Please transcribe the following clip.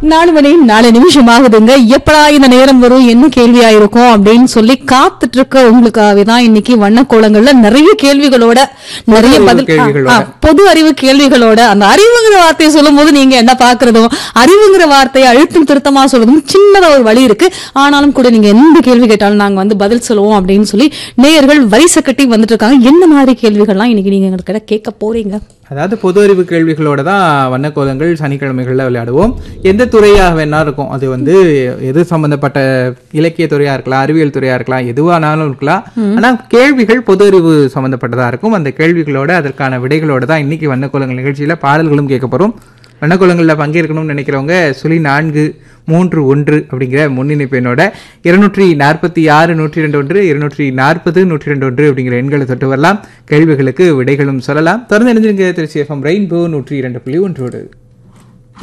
4 மணி 4 நிமிஷம் ஆகுதுங்க. எப்படா இந்த நேரம் வரும், என்ன கேள்வியா இருக்கும் அப்படின்னு சொல்லி காத்துட்டு இருக்க உங்களுக்காகவே தான் இன்னைக்கு வண்ணக்கோலங்கள்ல நிறைய கேள்விகளோட, நிறைய பதில், பொது அறிவு கேள்விகளோட. அந்த அறிவுங்கிற வார்த்தையை சொல்லும் போது நீங்க என்ன பாக்குறதும், அறிவுங்கிற வார்த்தையை அழுத்தம் திருத்தமா சொல்றதும் சின்னதா ஒரு வழி இருக்கு. ஆனாலும் கூட நீங்க எந்த கேள்வி கேட்டாலும் நாங்க வந்து பதில் சொல்லுவோம் அப்படின்னு சொல்லி நேயர்கள் வரிசை கட்டி வந்துட்டு இருக்காங்க. என்ன மாதிரி கேள்விகள்லாம் இன்னைக்கு நீங்க எங்களுக்கு கேட்க போறீங்க? அதாவது பொது அறிவு கேள்விகளோட தான் வண்ணக்கோலங்கள் சனிக்கிழமைகளில் விளையாடுவோம். எந்த துறையாக வேணா இருக்கும், அது வந்து எது சம்பந்தப்பட்ட இலக்கிய துறையா இருக்கலாம், அறிவியல் துறையா இருக்கலாம், எதுவானாலும் இருக்கலாம். ஆனா கேள்விகள் பொது அறிவு சம்பந்தப்பட்டதா இருக்கும். அந்த கேள்விகளோட அதற்கான விடைகளோட தான் இன்னைக்கு வண்ணக்கோலங்கள் நிகழ்ச்சியில பாடல்களும் கேட்க போறோம். வண்ணக்கோலங்களில் பங்கேற்கணும்னு நினைக்கிறவங்க 0431 அப்படிங்கிற முன்னிணைப்பு எண்ணோட 246 102 240 102 அப்படிங்கிற எண்களை தொட்டு வரலாம். கேள்விகளுக்கு விடைகளும் சொல்லலாம். தொடர்ந்து இணைந்திருங்க திருச்சி FM ரெயின்போ 102.1.